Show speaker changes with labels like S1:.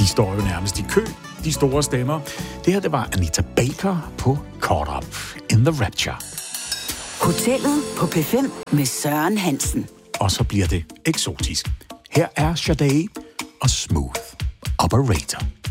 S1: De står jo nærmest i kø, de store stemmer. Det her, det var Anita Baker på Caught Up in the Rapture.
S2: Hotellet på P5 med Søren Hansen.
S1: Og så bliver det eksotisk. Her er Sade og Smooth Operator.